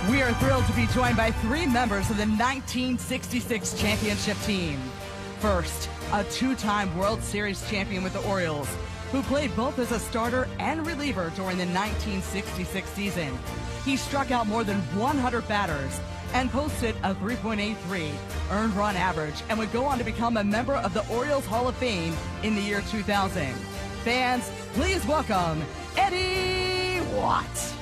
We are thrilled to be joined by three members of the 1966 championship team. First, a two-time World Series champion with the Orioles, who played both as a starter and reliever during the 1966 season. He struck out more than 100 batters and posted a 3.83 earned run average and would go on to become a member of the Orioles Hall of Fame in the year 2000. Fans, please welcome Eddie Watt.